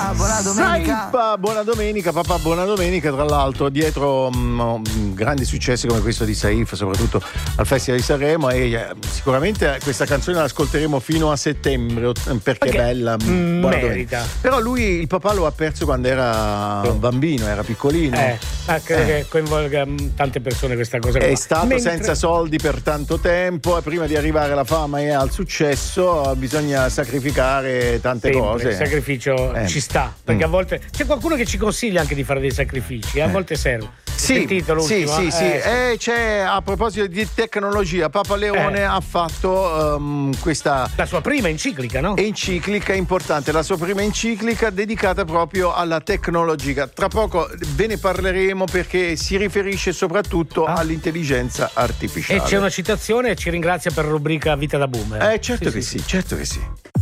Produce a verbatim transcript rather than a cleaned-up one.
Papà, buona domenica. Saipa, buona domenica, papà, buona domenica. Tra l'altro, dietro mh, grandi successi come questo di Saif, soprattutto al Festival di Sanremo, e eh, sicuramente questa canzone l'ascolteremo fino a settembre perché è bella, mm, buona merita. domenica. Però lui, il papà, lo ha perso quando era un bambino, era piccolino. Eh, ma credo Eh. che coinvolga mh, tante persone questa cosa. È qua. stato Mentre- senza soldi per tanto tempo e prima di arrivare alla fama e al successo bisogna sacrificare tante Sempre, cose. il sacrificio Eh. ci sta, perché Mm. a volte c'è qualcuno che ci consiglia anche di fare dei sacrifici, a volte serve. Sì, Sentito sì, l'ultimo? sì, sì. Eh, E c'è, a proposito di tecnologia, Papa Leone Eh. ha fatto um, questa la sua prima enciclica, no? enciclica importante, la sua prima enciclica dedicata proprio alla tecnologia. Tra poco ve ne parleremo perché si riferisce soprattutto all'intelligenza E artificiale. c'è una citazione e ci ringrazia per la rubrica Vita da Boomer. Eh, certo che sì, certo che sì.